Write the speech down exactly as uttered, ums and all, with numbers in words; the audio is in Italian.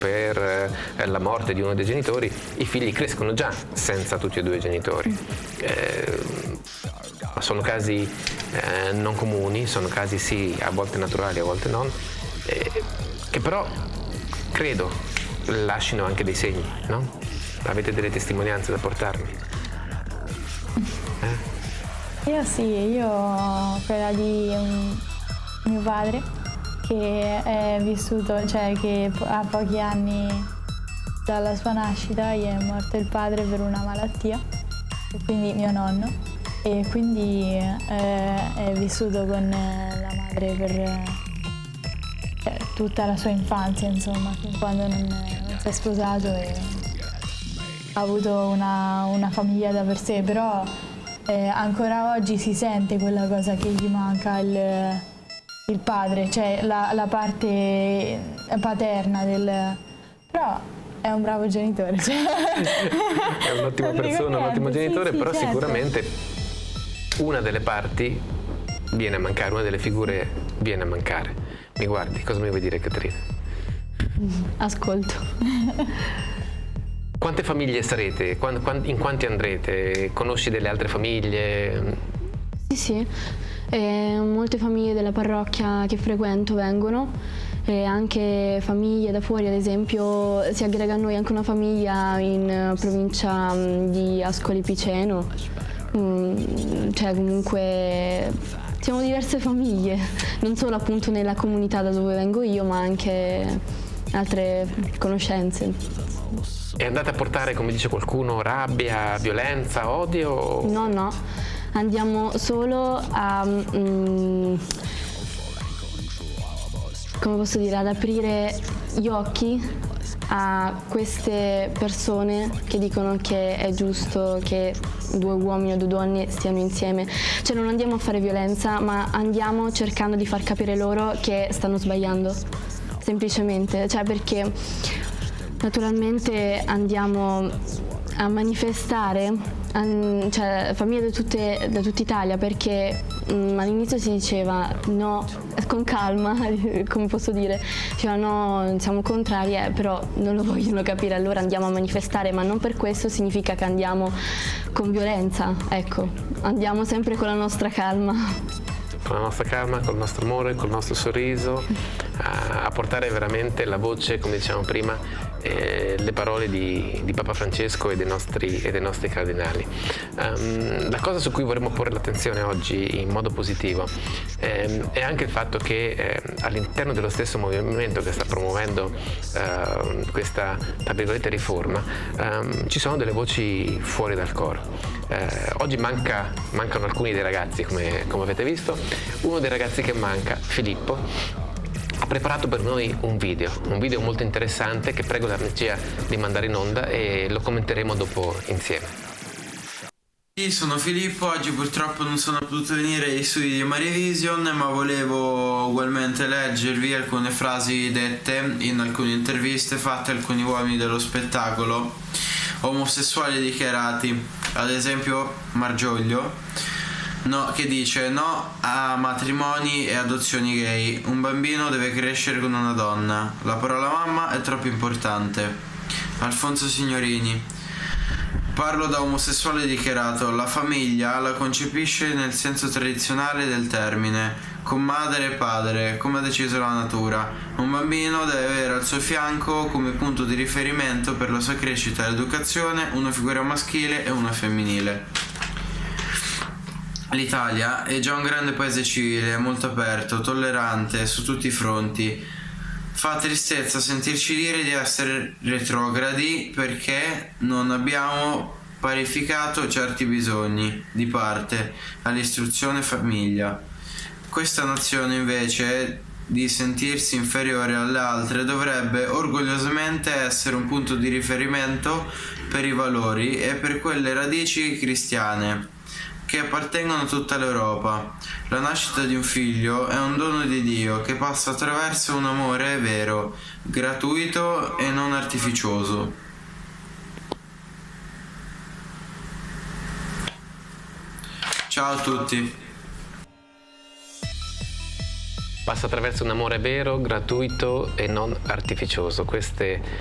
per eh, la morte di uno dei genitori, i figli crescono già senza tutti e due i genitori. Eh, sono casi eh, non comuni, sono casi sì, a volte naturali, a volte non, eh, che però credo lasciano anche dei segni, no? Avete delle testimonianze da portarmi? Eh? Io sì, io ho quella di um, mio padre, che è vissuto, cioè che a pochi anni dalla sua nascita gli è morto il padre per una malattia, e quindi mio nonno, e quindi eh, è vissuto con la madre per eh, tutta la sua infanzia, insomma, fin quando non, non si è sposato e ha avuto una, una famiglia da per sé, però eh, ancora oggi si sente quella cosa che gli manca, il, il padre, cioè la, la parte paterna del... però è un bravo genitore. Cioè. È un'ottima persona, un ottimo genitore, sì, sì, però certo. Sicuramente una delle parti viene a mancare, una delle figure viene a mancare. Mi guardi, cosa mi vuoi dire, Caterina? Ascolto. Quante famiglie sarete? In quanti andrete? Conosci delle altre famiglie? Sì, sì. Eh, molte famiglie della parrocchia che frequento vengono, e anche famiglie da fuori, ad esempio si aggrega a noi anche una famiglia in provincia di Ascoli Piceno, mm, cioè comunque siamo diverse famiglie, non solo appunto nella comunità da dove vengo io, ma anche altre conoscenze. E andate a portare, come dice qualcuno, rabbia, violenza, odio? No, no, andiamo solo a, mm, come posso dire, ad aprire gli occhi a queste persone che dicono che è giusto che due uomini o due donne stiano insieme. Cioè non andiamo a fare violenza, ma andiamo cercando di far capire loro che stanno sbagliando, semplicemente. Cioè perché naturalmente andiamo a manifestare, cioè famiglie da, tutte, da tutta Italia, perché mh, all'inizio si diceva no, con calma, come posso dire, diceva no, siamo contrari, eh, però non lo vogliono capire, allora andiamo a manifestare, ma non per questo significa che andiamo con violenza, ecco, andiamo sempre con la nostra calma. Con la nostra calma, col nostro amore, col nostro sorriso, a, a portare veramente la voce, come dicevamo prima, eh, le parole di, di Papa Francesco e dei nostri, e dei nostri cardinali. Um, la cosa su cui vorremmo porre l'attenzione oggi in modo positivo ehm, è anche il fatto che eh, all'interno dello stesso movimento che sta promuovendo eh, questa, tra virgolette, riforma, ehm, ci sono delle voci fuori dal coro. Eh, oggi manca, mancano alcuni dei ragazzi, come, come avete visto. Uno dei ragazzi che manca, Filippo, ha preparato per noi un video, un video molto interessante che prego la regia di mandare in onda e lo commenteremo dopo insieme. Io sono Filippo, oggi purtroppo non sono potuto venire ai studi di Maria Vision, ma volevo ugualmente leggervi alcune frasi dette in alcune interviste fatte a alcuni uomini dello spettacolo omosessuali dichiarati, ad esempio Margioglio, no, che dice no a matrimoni e adozioni gay, un bambino deve crescere con una donna, la parola mamma è troppo importante. Alfonso Signorini: parlo da omosessuale dichiarato, la famiglia la concepisce nel senso tradizionale del termine, con madre e padre, come ha deciso la natura. Un bambino deve avere al suo fianco come punto di riferimento per la sua crescita e educazione una figura maschile e una femminile. L'Italia è già un grande paese civile, molto aperto, tollerante su tutti i fronti. Fa tristezza sentirci dire di essere retrogradi perché non abbiamo parificato certi bisogni di parte all'istruzione famiglia. Questa nazione invece di sentirsi inferiore alle altre dovrebbe orgogliosamente essere un punto di riferimento per i valori e per quelle radici cristiane che appartengono a tutta l'Europa. La nascita di un figlio è un dono di Dio che passa attraverso un amore vero, gratuito e non artificioso. Ciao a tutti. Passa attraverso un amore vero, gratuito e non artificioso. Queste